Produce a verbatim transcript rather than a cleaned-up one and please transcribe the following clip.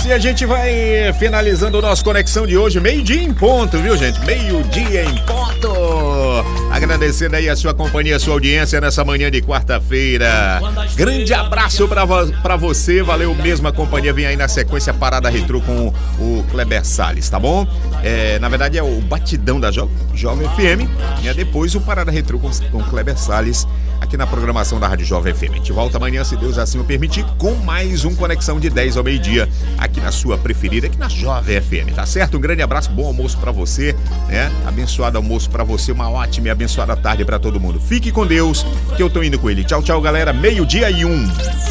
assim a gente vai finalizando o nosso Conexão de hoje, meio-dia em ponto, viu, gente? Meio-dia em ponto. Agradecendo aí a sua companhia, a sua audiência nessa manhã de quarta-feira. Grande abraço pra, pra você, valeu mesmo a companhia. Vem aí na sequência Parada Retrô com o Kleber Salles, tá bom? É, na verdade é o batidão da jo Jovem F M e é depois o Parada Retrô com, com o Kleber Salles aqui na programação da Rádio Jovem F M. A gente volta amanhã, se Deus assim o permitir, com mais um Conexão de dez ao meio-dia aqui na sua preferida, aqui na Jovem F M, tá certo? Um grande abraço, bom almoço pra você, né? Abençoado almoço pra você, uma ótima e abençoada tarde pra todo mundo. Fique com Deus, que eu tô indo com ele. Tchau, tchau, galera. Meio-dia e um.